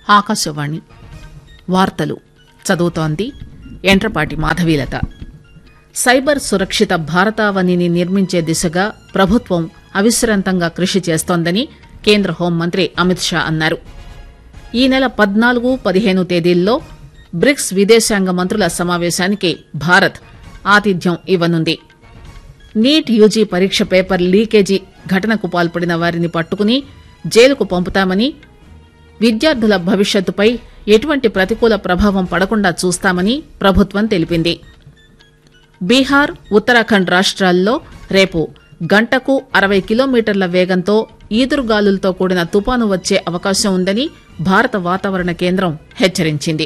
ఆకాశవాణి వార్తలు చదువుతోంది ఎంట్రపాటి మాధవీలత. సైబర్ సురక్షిత భారతావనిని నిర్మించే దిశగా ప్రభుత్వం అవిశ్రాంతంగా కృషి చేస్తోందని కేంద్ర హోంమంత్రి అమిత్ షా అన్నారు. ఈ నెల 14, 15 తేదీల్లో బ్రిక్స్ విదేశాంగ మంత్రుల సమావేశానికి భారత్ ఆతిథ్యం ఇవ్వనుంది. నీట్ యూజీ పరీక్ష పేపర్ లీకేజీ ఘటనకు పాల్పడిన వారిని పట్టుకుని జైలుకు పంపుతామని, విద్యార్థుల భవిష్యత్తుపై ఎటువంటి ప్రతికూల ప్రభావం పడకుండా చూస్తామని ప్రభుత్వం తెలిపింది. బీహార్, ఉత్తరాఖండ్ రాష్ట్రాల్లో రేపు గంటకు 60 కిలోమీటర్ల వేగంతో ఈదురుగాలులతో కూడిన తుపాను వచ్చే అవకాశం ఉందని భారత వాతావరణ కేంద్రం హెచ్చరించింది.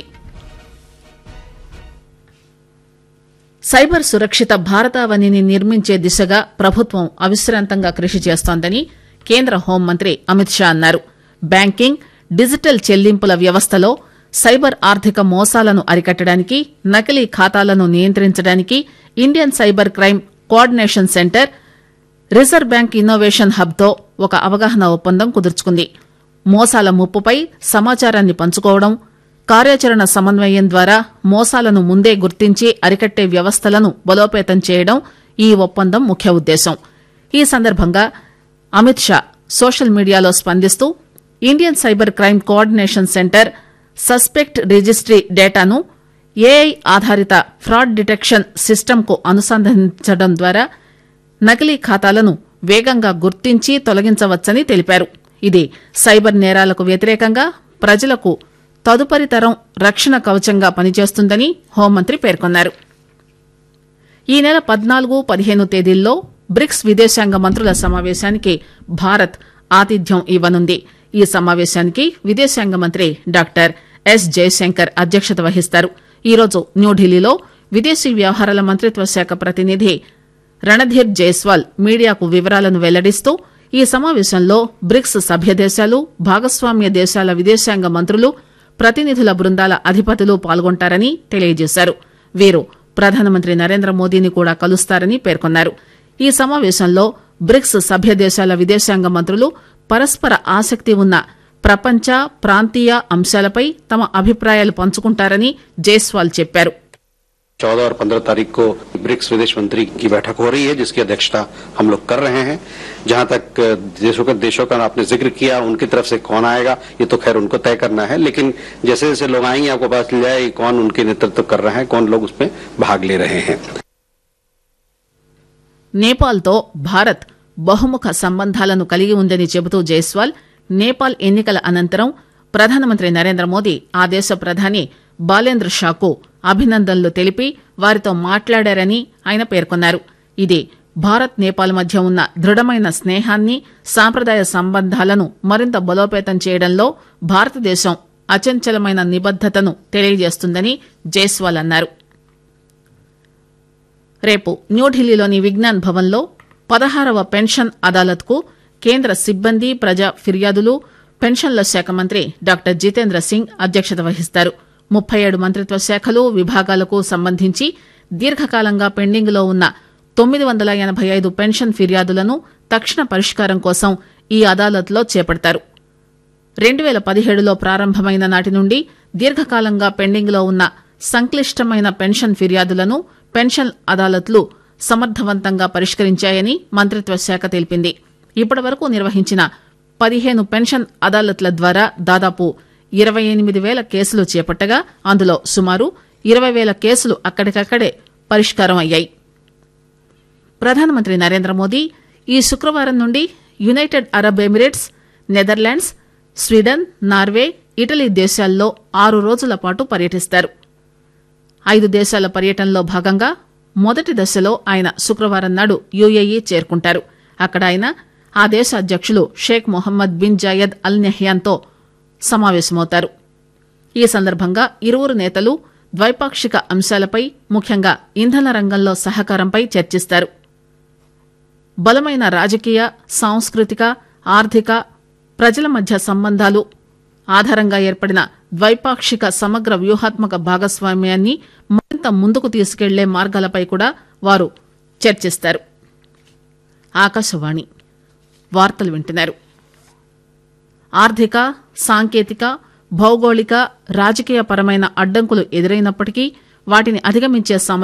సైబర్ సురక్షిత భారతావనిని నిర్మించే దిశగా ప్రభుత్వం అవిశ్రాంతంగా కృషి చేస్తోందని కేంద్ర హోంమంత్రి అమిత్ షా అన్నారు. బ్యాంకింగ్, డిజిటల్ చెల్లింపుల వ్యవస్థలో సైబర్ ఆర్థిక మోసాలను అరికట్టడానికి, నకిలీ ఖాతాలను నియంత్రించడానికి Indian cyber crime coordination centre, reserve bank innovation హబ్తో ఒక అవగాహన ఒప్పందం కుదుర్చుకుంది. మోసాల ముప్పుపై సమాచారాన్ని పంచుకోవడం, కార్యాచరణ సమన్వయం ద్వారా మోసాలను ముందే గుర్తించి అరికట్టే వ్యవస్థలను బలోపేతం చేయడం ఈ ఒప్పందం ముఖ్య ఉద్దేశం. ఈ సందర్భంగా అమిత్ షా సోషల్ మీడియాలో స్పందిస్తూ Indian cyber crime coordination centre suspect registry డేటాను ఏఐ ఆధారిత ఫ్రాడ్ డిటెక్షన్ సిస్టమ్కు అనుసంధానించడం ద్వారా నకిలీ ఖాతాలను వేగంగా గుర్తించి తొలగించవచ్చని తెలిపారు. ఇది సైబర్ నేరాలకు వ్యతిరేకంగా ప్రజలకు తదుపరి తరం రక్షణ కవచంగా పనిచేస్తుందని హోంమంత్రి పేర్కొన్నారు. ఈ నెల 14, 15 తేదీల్లో బ్రిక్స్ విదేశాంగ మంత్రుల సమావేశానికి భారత్ ఆతిథ్యం ఇవ్వనుంది. ఈ సమావేశానికి విదేశాంగ మంత్రి డాక్టర్ ఎస్ జయశంకర్ అధ్యక్షత వహిస్తారు. ఈరోజు న్యూఢిల్లీలో విదేశీ వ్యవహారాల మంత్రిత్వ శాఖ ప్రతినిధి రణధీర్ జైస్వాల్ మీడియాకు వివరాలను వెల్లడిస్తూ ఈ సమావేశంలో బ్రిక్స్ సభ్య దేశాలు, భాగస్వామ్య దేశాల విదేశాంగ మంత్రులు, ప్రతినిధుల బృందాల అధిపతులు పాల్గొంటారని తెలియజేశారు. వీరు ప్రధానమంత్రి నరేంద్ర మోదీని కూడా కలుస్తారని పేర్కొన్నారు. ఈ సమావేశంలో బ్రిక్స్ సభ్య దేశాల విదేశాంగ మంత్రులు పరస్పర ఆసక్తి ఉన్న ప్రపంచ, ప్రాంతీయ అంశాలపై తమ అభిప్రాయాలు పంచుకుంటారని జైస్వాల్ చెప్పారు. 14 और 15 तारीख को ब्रिक्स विदेश मंत्री की बैठक हो रही है, जिसकी अध्यक्षता हम लोग कर रहे हैं. जहां तक देशों का आपने जिक्र किया, उनकी तरफ से कौन आएगा ये तो खैर उनको तय करना है, लेकिन जैसे जैसे लोग आएंगे आपको पता चल जाए कौन उनके नेतृत्व कर रहे हैं, कौन लोग उसमें भाग ले रहे हैं. నేపాల్తో భారత్ బహుముఖ సంబంధాలను కలిగి ఉందని చెబుతూ జైస్వాల్, నేపాల్ ఎన్నికల అనంతరం ప్రధానమంత్రి నరేంద్ర మోదీ ఆ దేశ ప్రధాని బాలేంద్ర షాకు అభినందనలు తెలిపి వారితో మాట్లాడారని ఆయన పేర్కొన్నారు. ఇది భారత్, నేపాల్ మధ్య ఉన్న దృఢమైన స్నేహాన్ని, సాంప్రదాయ సంబంధాలను మరింత బలోపేతం చేయడంలో భారతదేశం అచంచలమైన నిబద్దతను తెలియజేస్తుందని జైస్వాల్ అన్నారు. రేపు న్యూఢిల్లీలోని విజ్ఞాన్ భవన్లో 16వ పెన్షన్ అదాలత్కు కేంద్ర సిబ్బంది, ప్రజా ఫిర్యాదులు, పెన్షన్ల శాఖ మంత్రి డాక్టర్ జితేంద్ర సింగ్ అధ్యక్షత వహిస్తారు. 37 మంత్రిత్వ శాఖలు, విభాగాలకు సంబంధించి దీర్ఘకాలంగా పెండింగ్లో ఉన్న 985 పెన్షన్ ఫిర్యాదులను తక్షణ పరిష్కారం కోసం ఈ అదాలత్లో చేపడతారు. 2017లో ప్రారంభమైన నాటి నుండి దీర్ఘకాలంగా పెండింగ్లో ఉన్న సంక్లిష్టమైన పెన్షన్ ఫిర్యాదులను పెన్షన్ అదాలత్లు సమర్థవంతంగా పరిష్కరించాయని మంత్రిత్వ శాఖ తెలిపింది. ఇప్పటివరకు నిర్వహించిన 15 పెన్షన్ అదాలత్ల ద్వారా దాదాపు 28,000 కేసులు చేపట్టగా అందులో సుమారు 20,000 కేసులు అక్కడికక్కడే పరిష్కారం అయ్యాయి. ప్రధానమంత్రి నరేంద్ర మోదీ ఈ శుక్రవారం నుండి United Arab Emirates, Netherlands, Sweden, Norway, Italy దేశాల్లో 6 రోజుల పాటు పర్యటిస్తారు. 5 దేశాల పర్యటనలో భాగంగా మొదటి దశలో ఆయన శుక్రవారం నాడు యుఏఈ చేరుకుంటారు. అక్కడ ఆయన ఆ దేశ అధ్యక్షులు షేక్ మొహమ్మద్ బిన్ జాయద్ అల్ నహ్యాన్తో సమావేశమవుతారు. ఈ సందర్భంగా ఇరువురు నేతలు ద్వైపాక్షిక అంశాలపై, ముఖ్యంగా ఇంధన రంగంలో సహకారంపై చర్చిస్తారు. బలమైన రాజకీయ, సాంస్కృతిక, ఆర్థిక, ప్రజల మధ్య సంబంధాలు ఆధారంగా ఏర్పడిన ద్వైపాక్షిక సమగ్ర వ్యూహాత్మక భాగస్వామ్యాన్ని మరింత ముందుకు తీసుకెళ్లే మార్గాలపై కూడా వారు చర్చిస్తారు. ఆకాశవాణి వార్తలు వింటున్నారు. ఆర్థిక, సాంకేతిక, భౌగోళిక రాజకీయపరమైన అడ్డంకులు ఎదురైనప్పటికీ వాటిని అధిగమించే